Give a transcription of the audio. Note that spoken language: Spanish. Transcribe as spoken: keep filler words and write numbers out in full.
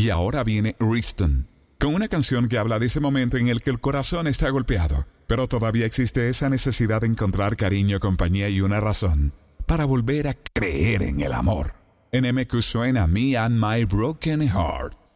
Y ahora viene Riston, con una canción que habla de ese momento en el que el corazón está golpeado, pero todavía existe esa necesidad de encontrar cariño, compañía y una razón para volver a creer en el amor. En M Q suena Me and My Broken Heart.